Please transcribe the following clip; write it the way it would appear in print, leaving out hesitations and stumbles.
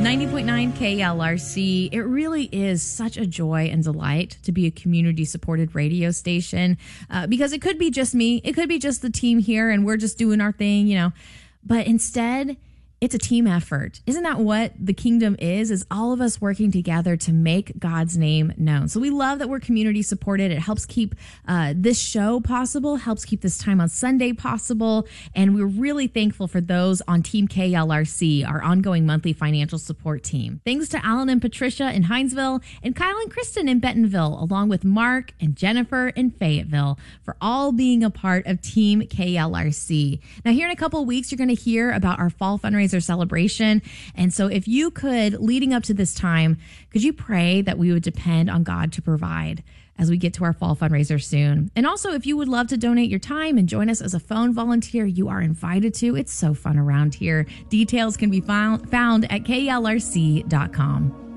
90.9 KLRC. It really is such a joy and delight to be a community-supported radio station because it could be just me. It could be just the team here and we're just doing our thing, you know. But instead, it's a team effort. Isn't that what the kingdom is all of us working together to make God's name known. So we love that we're community supported. It helps keep this show possible, helps keep this time on Sunday possible. And we're really thankful for those on Team KLRC, our ongoing monthly financial support team. Thanks to Alan and Patricia in Hinesville and Kyle and Kristen in Bentonville, along with Mark and Jennifer in Fayetteville for all being a part of Team KLRC. Now, here in a couple of weeks, you're going to hear about our fall fundraiser celebration. And so if you could, leading up to this time, could you pray that we would depend on God to provide as we get to our fall fundraiser soon? And also, if you would love to donate your time and join us as a phone volunteer, you are invited to. It's so fun around here. Details can be found at klrc.com.